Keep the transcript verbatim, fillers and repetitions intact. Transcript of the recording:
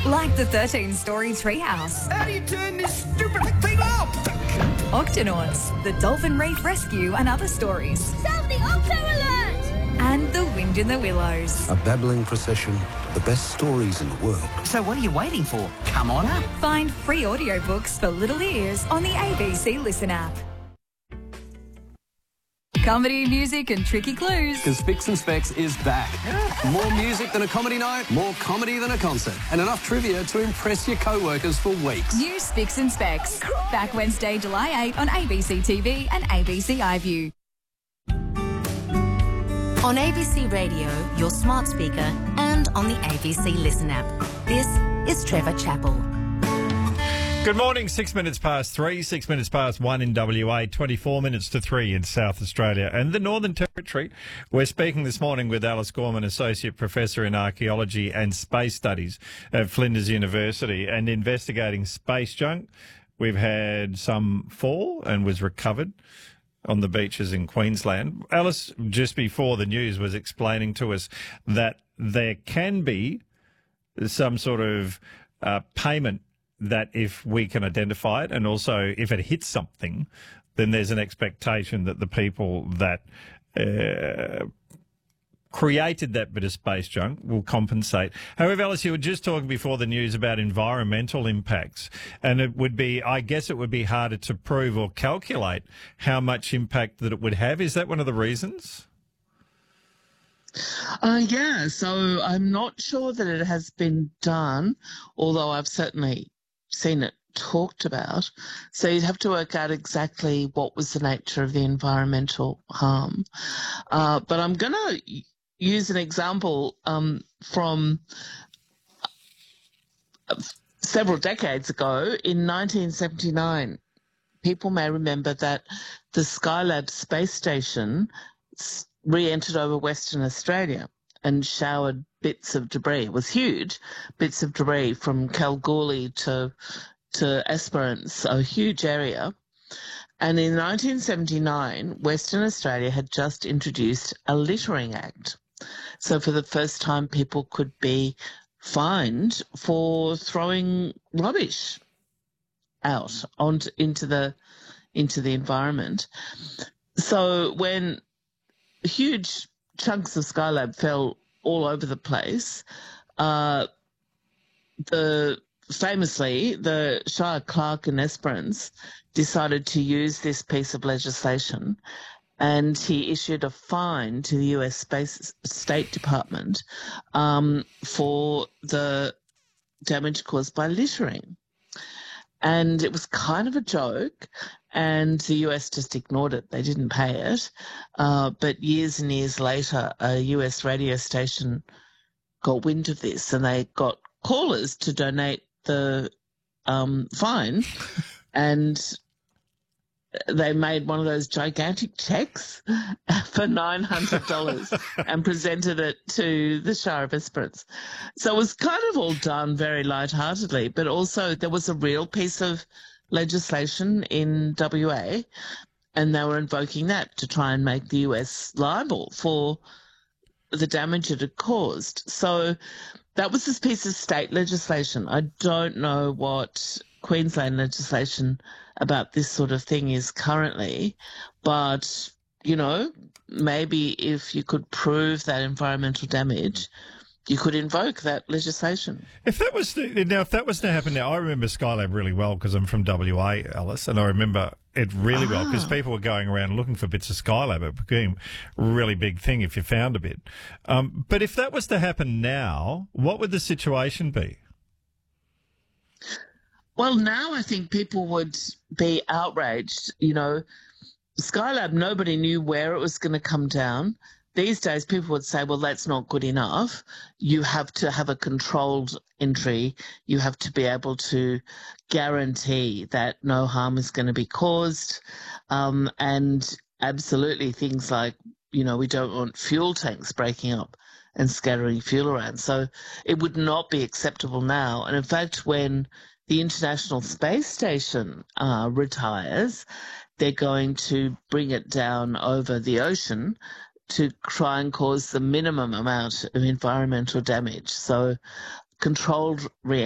Like the thirteen-storey treehouse. How do you turn this stupid thing off? Octonauts, the Dolphin Reef Rescue and other stories. Sound the Octo Alert! And the Wind in the Willows. A babbling procession, the best stories in the world. So what are you waiting for? Come on up. Find free audiobooks for little ears on the A B C Listen app. Comedy, music and tricky clues. Because Spicks and Specs is back. More music than a comedy night, more comedy than a concert, and enough trivia to impress your co-workers for weeks. New Spicks and Specs. Back Wednesday, July eighth on A B C T V and A B C iView. On A B C Radio, your smart speaker, and on the A B C Listen app. This is Trevor Chappell. Good morning, six minutes past three, six minutes past one in W A, twenty-four minutes to three in South Australia and the Northern Territory. We're speaking this morning with Alice Gorman, Associate Professor in Archaeology and Space Studies at Flinders University, and investigating space junk. We've had some fall and was recovered on the beaches in Queensland. Alice, just before the news, was explaining to us that there can be some sort of uh, payment that if we can identify it, and also if it hits something, then there's an expectation that the people that uh, created that bit of space junk will compensate. However, Alice, you were just talking before the news about environmental impacts, and it would be, I guess it would be harder to prove or calculate how much impact that it would have. Is that one of the reasons? Uh, yeah, so I'm not sure that it has been done, although I've certainly seen it talked about. So you'd have to work out exactly what was the nature of the environmental harm. Uh, but I'm going to use an example um, from several decades ago. In nineteen seventy-nine, people may remember that the Skylab space station re-entered over Western Australia and showered bits of debris. It was huge, bits of debris from Kalgoorlie to to Esperance, a huge area. And in nineteen seventy-nine, Western Australia had just introduced a littering act. So for the first time, people could be fined for throwing rubbish out onto into the into the environment. So when huge chunks of Skylab fell all over the place, uh, the famously, the Shire Clerk in Esperance decided to use this piece of legislation, and he issued a fine to the U S Space State Department um, for the damage caused by littering. And it was kind of a joke, and the U S just ignored it. They didn't pay it. Uh, but years and years later, a U S radio station got wind of this, and they got callers to donate the um, fine, and they made one of those gigantic checks for nine hundred dollars and presented it to the Shire of Esperance. So it was kind of all done very lightheartedly, but also there was a real piece of legislation in W A, and they were invoking that to try and make the U S liable for the damage it had caused. So that was this piece of state legislation. I don't know what Queensland legislation about this sort of thing is currently, but, you know, maybe if you could prove that environmental damage, you could invoke that legislation. If that was to, now, if that was to happen now, I remember Skylab really well because I'm from W A, Alice, and I remember it really ah. well because people were going around looking for bits of Skylab. It became a really big thing if you found a bit. Um, but if that was to happen now, what would the situation be? Well, now I think people would be outraged. You know, Skylab, nobody knew where it was going to come down. These days, people would say, well, that's not good enough. You have to have a controlled entry. You have to be able to guarantee that no harm is going to be caused. Um, and absolutely things like, you know, we don't want fuel tanks breaking up and scattering fuel around. So it would not be acceptable now. And in fact, when the International Space Station uh, retires, they're going to bring it down over the ocean to try and cause the minimum amount of environmental damage. So controlled reaction